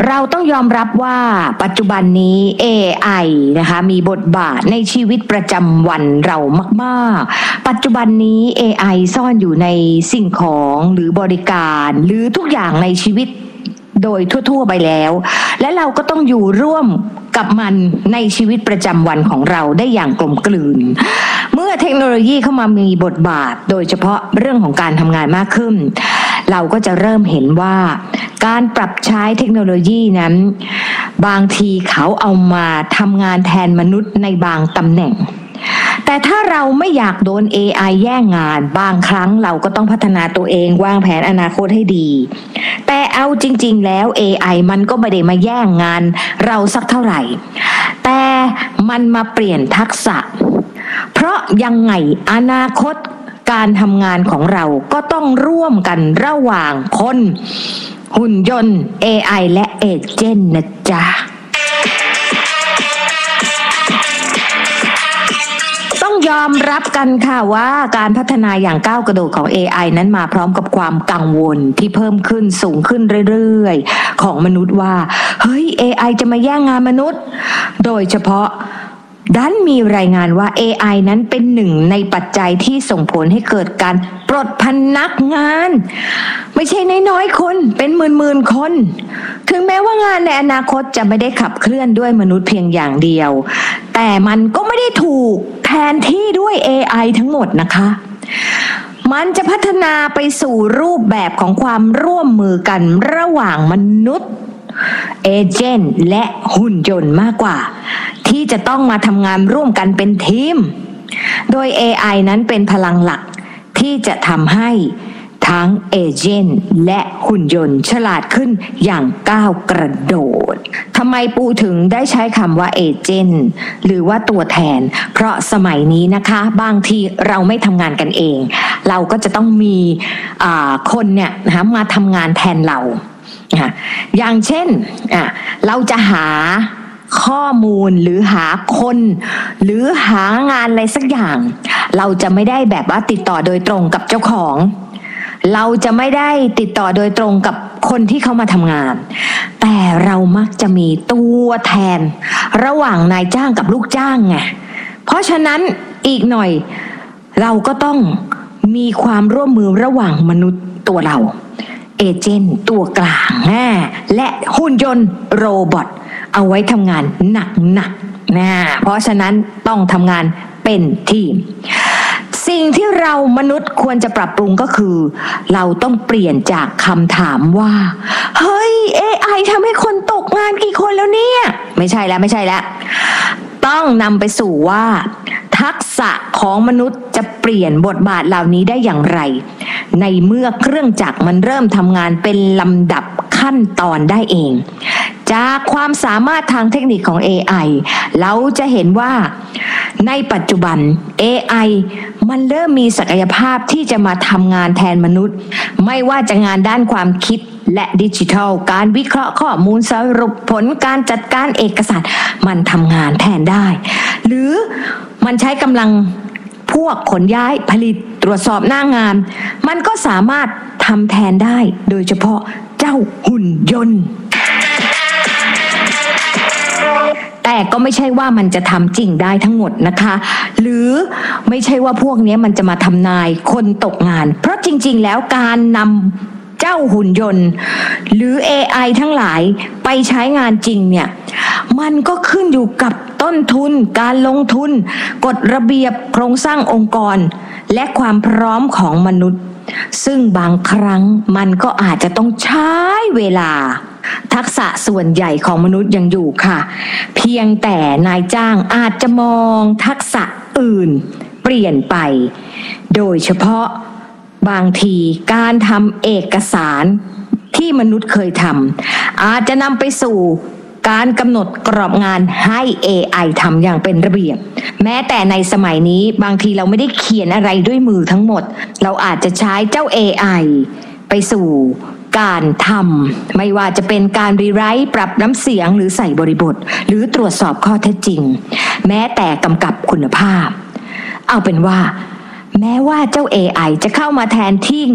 เราต้องยอมรับว่าปัจจุบันนี้ AI นะคะมีบทบาทในชีวิตประจำวันเรามากๆปัจจุบันนี้ AI ซ่อนอยู่ในสิ่งของหรือบริการหรือทุกอย่างในชีวิตโดยทั่วๆไปแล้วและเราก็ต้องอยู่ร่วมกับมันในชีวิตประจำวันของเราได้อย่างกลมกลืนเมื่อเทคโนโลยีเข้ามามีบทบาทโดยเฉพาะเรื่องของการทำงานมากขึ้นเราก็จะเริ่มเห็นว่าการปรับใช้เทคโนโลยีนั้นบางทีเขาเอามาทำงานแทนมนุษย์ในบางตำแหน่งแต่ถ้าเราไม่อยากโดน AI แย่งงานบางครั้งเราก็ต้องพัฒนาตัวเองวางแผนอนาคตให้ดีแต่เอาจริงๆแล้ว AI มันก็ไม่ได้มาแย่งงานเราสักเท่าไหร่แต่มันมาเปลี่ยนทักษะเพราะยังไงอนาคตการทำงานของเราก็ต้องร่วมกันระหว่างคนหุ่นยนต์ AI และเอเจนต์นะจ๊ะต้องยอมรับกันค่ะว่าการพัฒนาอย่างก้าวกระโดดของ AI นั้นมาพร้อมกับความกังวลที่เพิ่มขึ้นสูงขึ้นเรื่อยๆของมนุษย์ว่าเฮ้ย AI จะมาแย่งงานมนุษย์โดยเฉพาะดันมีรายงานว่า AI นั้นเป็นหนึ่งในปัจจัยที่ส่งผลให้เกิดการปลดพนักงานไม่ใช่น้อยๆคนเป็นหมื่นๆคนถึงแม้ว่างานในอนาคตจะไม่ได้ขับเคลื่อนด้วยมนุษย์เพียงอย่างเดียวแต่มันก็ไม่ได้ถูกแทนที่ด้วย AI ทั้งหมดนะคะมันจะพัฒนาไปสู่รูปแบบของความร่วมมือกันระหว่างมนุษย์เอเจนต์และหุ่นยนต์มากกว่าที่จะต้องมาทำงานร่วมกันเป็นทีมโดย AI นั้นเป็นพลังหลักที่จะทำให้ทั้งเอเจนต์และหุ่นยนต์ฉลาดขึ้นอย่างก้าวกระโดดทำไมปูถึงได้ใช้คำว่าเอเจนต์หรือว่าตัวแทนเพราะสมัยนี้นะคะบางทีเราไม่ทำงานกันเองเราก็จะต้องมีคนเนี่ยนะคะมาทำงานแทนเราอย่างเช่นเราจะหาข้อมูลหรือหาคนหรือหางานอะไรสักอย่างเราจะไม่ได้แบบว่าติดต่อโดยตรงกับเจ้าของเราจะไม่ได้ติดต่อโดยตรงกับคนที่เขามาทำงานแต่เรามักจะมีตัวแทนระหว่างนายจ้างกับลูกจ้างไงเพราะฉะนั้นอีกหน่อยเราก็ต้องมีความร่วมมือระหว่างมนุษย์ตัวเราเอเจนต์ตัวกลางและหุ่นยนต์โรบอทเอาไว้ทำงานหนักๆนะเพราะฉะนั้นต้องทำงานเป็นทีมสิ่งที่เรามนุษย์ควรจะปรับปรุงก็คือเราต้องเปลี่ยนจากคำถามว่าเฮ้ย AI ทำให้คนตกงานกี่คนแล้วเนี่ยไม่ใช่แล้วต้องนำไปสู่ว่าทักษะของมนุษย์จะเปลี่ยนบทบาทเหล่านี้ได้อย่างไรในเมื่อเครื่องจักรมันเริ่มทำงานเป็นลำดับขั้นตอนได้เองจากความสามารถทางเทคนิคของ AI เราจะเห็นว่าในปัจจุบัน AI มันเริ่มมีศักยภาพที่จะมาทำงานแทนมนุษย์ไม่ว่าจะงานด้านความคิดและดิจิทัลการวิเคราะห์ข้อมูลสรุปผลการจัดการเอกสารมันทำงานแทนได้หรือมันใช้กำลังพวกขนย้ายผลิตตรวจสอบหน้างานมันก็สามารถทำแทนได้โดยเฉพาะเจ้าหุ่นยนต์แต่ก็ไม่ใช่ว่ามันจะทำจริงได้ทั้งหมดนะคะหรือไม่ใช่ว่าพวกนี้มันจะมาทำนายคนตกงานเพราะจริงๆแล้วการนำเจ้าหุ่นยนต์หรือ AI ทั้งหลายไปใช้งานจริงเนี่ยมันก็ขึ้นอยู่กับต้นทุนการลงทุนกฎระเบียบโครงสร้างองค์กรและความพร้อมของมนุษย์ซึ่งบางครั้งมันก็อาจจะต้องใช้เวลาทักษะส่วนใหญ่ของมนุษย์ยังอยู่ค่ะเพียงแต่นายจ้างอาจจะมองทักษะอื่นเปลี่ยนไปโดยเฉพาะบางทีการทำเอกสารที่มนุษย์เคยทำอาจจะนำไปสู่การกำหนดกรอบงานให้ AI ทำอย่างเป็นระเบียบแม้แต่ในสมัยนี้บางทีเราไม่ได้เขียนอะไรด้วยมือทั้งหมดเราอาจจะใช้เจ้า AI ไปสู่การทำไม่ว่าจะเป็นการรีไรต์ปรับน้ำเสียงหรือใส่บริบทหรือตรวจสอบข้อเท็จจริงแม้แต่กำกับคุณภาพเอาเป็นว่าแม้ว่าเจ้า AI จะเข้ามาแทนที่